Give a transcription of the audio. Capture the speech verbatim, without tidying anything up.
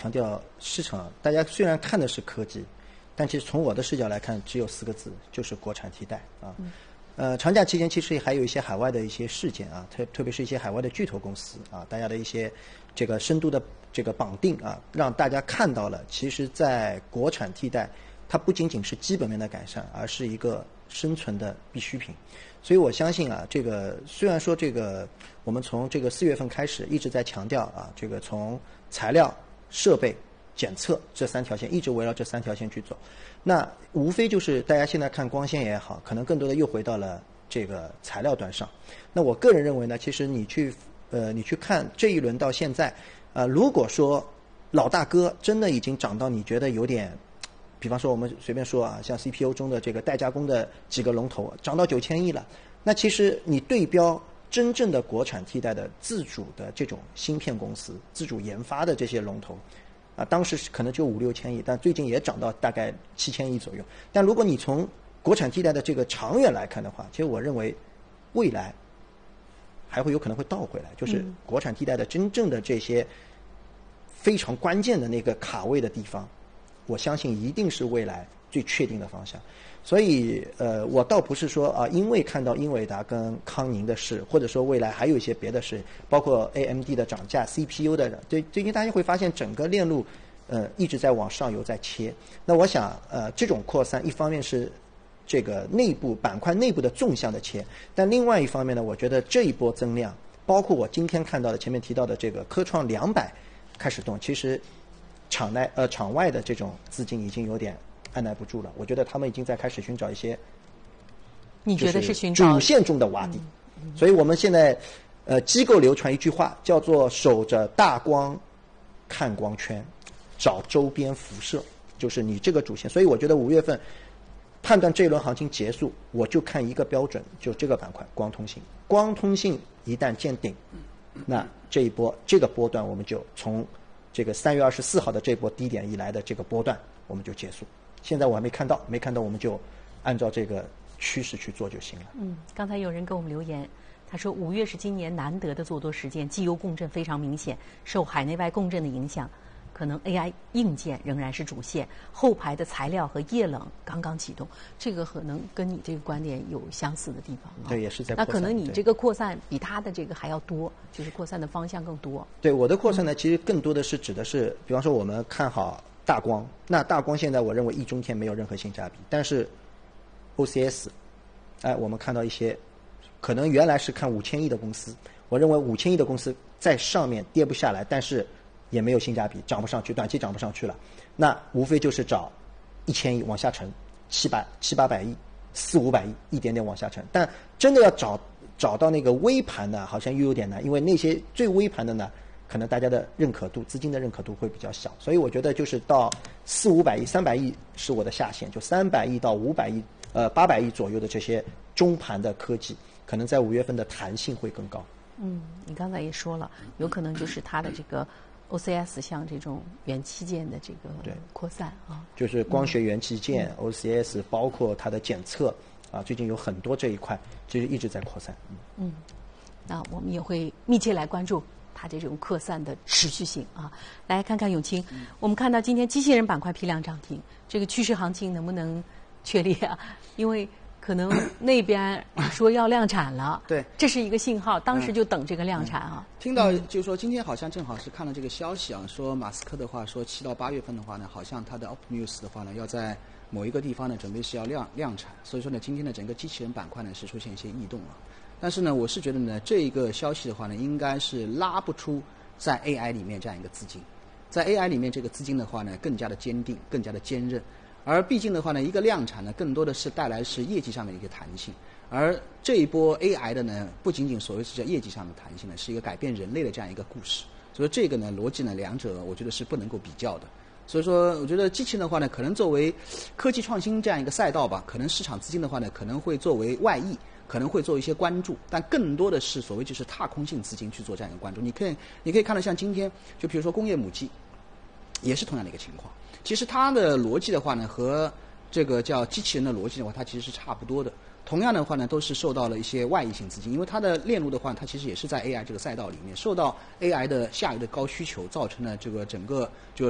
强调市场，大家虽然看的是科技，但其实从我的视角来看，只有四个字，就是国产替代啊。嗯呃，长假期间其实还有一些海外的一些事件啊，特特别是一些海外的巨头公司啊，大家的一些这个深度的这个绑定啊，让大家看到了，其实在国产替代，它不仅仅是基本面的改善，而是一个生存的必需品。所以我相信啊，这个虽然说这个我们从这个四月份开始一直在强调啊，这个从材料、设备、检测这三条线一直围绕这三条线去走，那无非就是大家现在看光纤也好，可能更多的又回到了这个材料端上。那我个人认为呢，其实你去呃你去看这一轮到现在，呃如果说老大哥真的已经涨到你觉得有点，比方说我们随便说啊，像 C P U 中的这个代加工的几个龙头涨到九千亿了，那其实你对标真正的国产替代的自主的这种芯片公司、自主研发的这些龙头。啊，当时可能就五六千亿，但最近也涨到大概七千亿左右。但如果你从国产替代的这个长远来看的话，其实我认为未来还会有可能会倒回来，就是国产替代的真正的这些非常关键的那个卡位的地方，我相信一定是未来最确定的方向。所以呃，我倒不是说啊，因为看到英伟达跟康宁的事，或者说未来还有一些别的事，包括 A M D 的涨价、C P U 的，对，最近大家会发现整个链路呃一直在往上游在切。那我想呃，这种扩散一方面是这个内部板块内部的纵向的切，但另外一方面呢，我觉得这一波增量，包括我今天看到的前面提到的这个科创两百开始动，其实场内呃场外的这种资金已经有点按耐不住了，我觉得他们已经在开始寻找一些， 你觉得是寻找主线中的洼地，嗯嗯、所以我们现在呃机构流传一句话，叫做守着大光看光圈，找周边辐射，就是你这个主线。所以我觉得五月份判断这一轮行情结束，我就看一个标准，就这个板块光通信，光通信一旦见顶，那这一波这个波段我们就从这个三月二十四号的这波低点以来的这个波段我们就结束。现在我还没看到，没看到我们就按照这个趋势去做就行了。 嗯，刚才有人给我们留言，他说五月是今年难得的做多时间，绩优共振非常明显，受海内外共振的影响，可能 A I 硬件仍然是主线，后排的材料和液冷刚刚启动，这个可能跟你这个观点有相似的地方、啊。 对，也是在扩散。那可能你这个扩散比他的这个还要多，就是扩散的方向更多。 对，我的扩散呢，其实更多的是指的是，比方说我们看好大光，那大光现在我认为一中天没有任何性价比，但是 O C S， 哎，我们看到一些可能原来是看五千亿的公司，我认为五千亿的公司在上面跌不下来，但是也没有性价比，涨不上去，短期涨不上去了，那无非就是找一千亿往下沉，七百七八百亿，四五百亿，一点点往下沉。但真的要找找到那个微盘呢，好像又有点难，因为那些最微盘的呢，可能大家的认可度、资金的认可度会比较小，所以我觉得就是到四五百亿、三百亿是我的下限，就三百亿到五百亿、呃八百亿左右的这些中盘的科技，可能在五月份的弹性会更高。 嗯，你刚才也说了，有可能就是它的这个 O C S 像这种元器件的这个扩散啊， 就是光学元器件、 嗯、 O C S， 包括它的检测啊，最近有很多这一块其实一直在扩散。 嗯，嗯，那我们也会密切来关注它这种扩散的持续性啊。来看看永清，嗯、我们看到今天机器人板块批量涨停，这个趋势行情能不能确立啊？因为可能那边说要量产了， 对， 这是一个信号，当时就等这个量产啊。 嗯、听到就是说，今天好像正好是看了这个消息啊，说马斯克的话说七到八月份的话呢，好像他的 Optimus 的话呢，要在某一个地方呢准备是要量量产，所以说呢，今天的整个机器人板块呢是出现一些异动啊。但是呢，我是觉得呢，这一个消息的话呢，应该是拉不出在 A I 里面这样一个资金，在 A I 里面这个资金的话呢，更加的坚定，更加的坚韧。而毕竟的话呢，一个量产呢，更多的是带来是业绩上面的一个弹性，而这一波 A I 的呢，不仅仅所谓是叫业绩上的弹性呢，是一个改变人类的这样一个故事。所以这个呢，逻辑呢，两者我觉得是不能够比较的。所以说，我觉得机器人的话呢，可能作为科技创新这样一个赛道吧，可能市场资金的话呢，可能会作为外溢，可能会做一些关注，但更多的是所谓就是踏空性资金去做这样一个关注。你可以，你可以看到像今天，就比如说工业母机，也是同样的一个情况。其实它的逻辑的话呢，和这个叫机器人的逻辑的话，它其实是差不多的。同样的话呢，都是受到了一些外溢性资金，因为它的链路的话，它其实也是在 A I 这个赛道里面受到 A I 的下游的高需求，造成了这个整个就